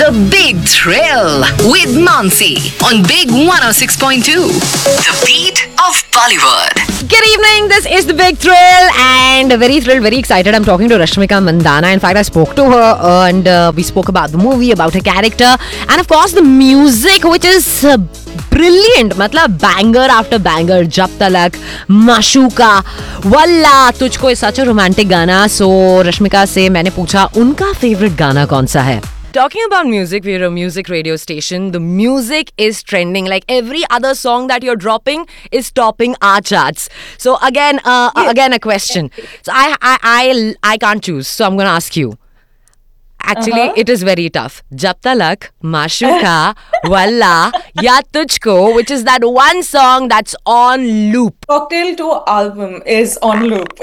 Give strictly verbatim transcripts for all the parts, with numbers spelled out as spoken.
The Big Thrill with Mansi on Big one oh six point two. The beat of Bollywood. Good evening, this is The Big Thrill and very thrilled, very excited. I'm talking to Rashmika Mandanna. In fact, I spoke to her uh, and uh, we spoke about the movie, about her character and of course the music, which is uh, brilliant. Matlab banger after banger. Jab Talak, Mashuka, Walla, Tujhko is such a romantic गाना. So Rashmika से मैंने पूछा उनका favorite गाना कौन सा है. Talking about music, we're a music radio station. The music is trending. Like every other song that you're dropping is topping our charts. So again, uh, yes. again a question. So I, I, I, I can't choose. So I'm gonna ask you. Actually, uh-huh. it is very tough. Jab Talak, Mashuka, Walla, Ya Tujhko, which is that one song that's on loop. Cocktail two album is on loop.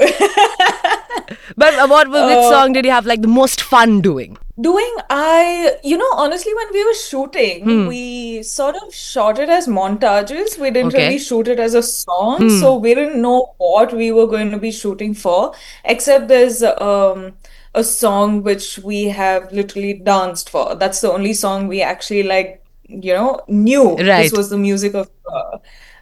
But what which uh, song did you have like the most fun doing? Doing, I, you know, honestly, when we were shooting, hmm. we sort of shot it as montages. We didn't okay. really shoot it as a song. Hmm. So we didn't know what we were going to be shooting for, except there's um, a song which we have literally danced for. That's the only song we actually like, you know, knew. Right. This was the music of uh,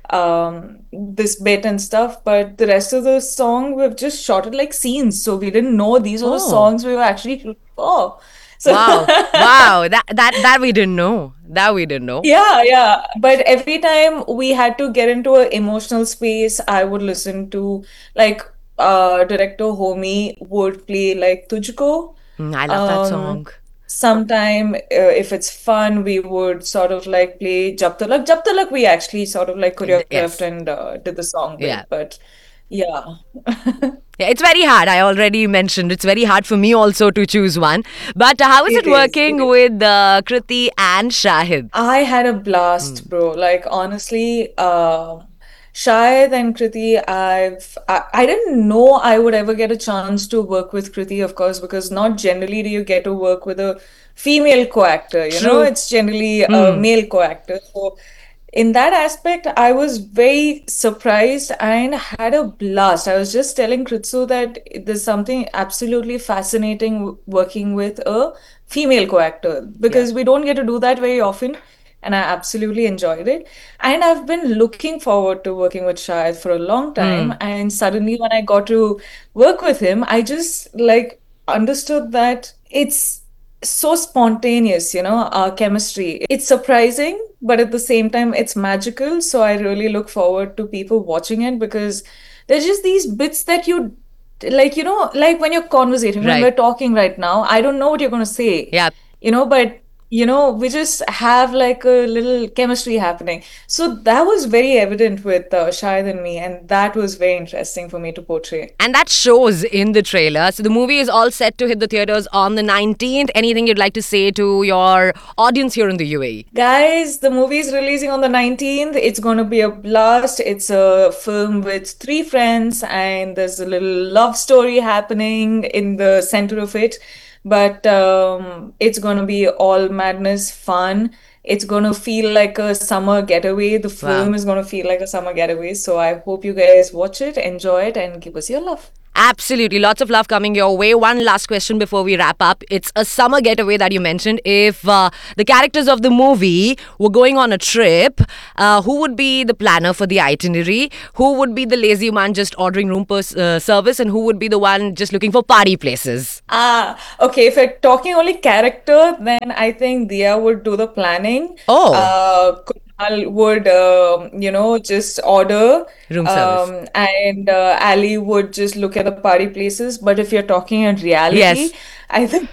um, this bit and stuff. But the rest of the song, we've just shot it like scenes. So we didn't know these were oh. the songs we were actually shooting for. So wow, wow, that, that that we didn't know. That we didn't know. Yeah, yeah. But every time we had to get into an emotional space, I would listen to, like, uh, director Homie would play, like, Tujhko. Mm, I love um, that song. Sometime, uh, if it's fun, we would sort of, like, play Jab Talak. Jab Talak, we actually sort of, like, choreographed yes. and uh, did the song with. Yeah. But, yeah. Yeah, it's very hard. I already mentioned it's very hard for me also to choose one. But how is it, it working is, it with uh, Kriti and Shahid? I had a blast, mm. bro. Like, honestly, uh, Shahid and Kriti, I've I, I didn't know I would ever get a chance to work with Kriti, of course, because not generally do you get to work with a female co-actor. You True. know, it's generally mm. a male co-actor. So in that aspect, I was very surprised and had a blast. I was just telling Kritsu that there's something absolutely fascinating working with a female co-actor because yeah. we don't get to do that very often. And I absolutely enjoyed it. And I've been looking forward to working with Shahid for a long time. Mm. And suddenly when I got to work with him, I just like understood that it's so spontaneous, you know, our chemistry. It's surprising, but at the same time, it's magical. So I really look forward to people watching it because there's just these bits that you, like, you know, like when you're conversating, right. when we're talking right now, I don't know what you're going to say. Yeah. You know, but you know, we just have like a little chemistry happening. So that was very evident with uh, Shahid and me, and that was very interesting for me to portray. And that shows in the trailer. So the movie is all set to hit the theaters on the nineteenth. Anything you'd like to say to your audience here in the U A E? Guys, the movie is releasing on the nineteenth. It's going to be a blast. It's a film with three friends, and there's a little love story happening in the center of it. But um, it's going to be all madness, fun. It's going to feel like a summer getaway. The film wow. is going to feel like a summer getaway. So I hope you guys watch it, enjoy it, and give us your love. Absolutely. Lots of love coming your way. One last question before we wrap up. It's a summer getaway that you mentioned. If uh, the characters of the movie were going on a trip, uh, who would be the planner for the itinerary? Who would be the lazy man just ordering room per uh, service? And who would be the one just looking for party places? Ah, okay. If you're talking only character, then I think Dia would do the planning. Oh. Uh, would uh, you know just order room service, um, and uh, Ali would just look at the party places. But if you're talking in reality, yes. I think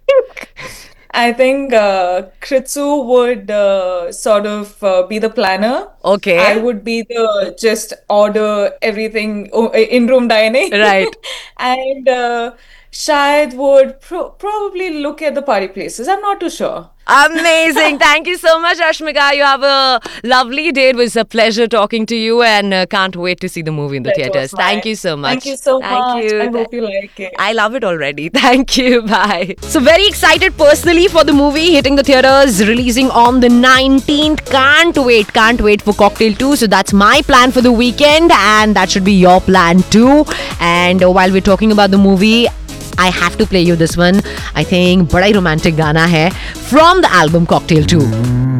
I think uh, Kritsu would uh, sort of uh, be the planner. Okay, I would be the just order everything in room dining, right? And uh, Shahid would pro- probably look at the party places. I'm not too sure. Amazing. Thank you so much, Rashmika. You have a lovely day. It was a pleasure talking to you and uh, can't wait to see the movie in the Pleasure theaters. Thank you so much. Thank you so Thank much. You. I hope you like it. I love it already. Thank you. Bye. So very excited personally for the movie hitting the theaters, releasing on the nineteenth. Can't wait. Can't wait for Cocktail two. So that's my plan for the weekend and that should be your plan too. And uh, while we're talking about the movie, I have to play you this one. I think बड़ा ही romantic गाना है from the album Cocktail two.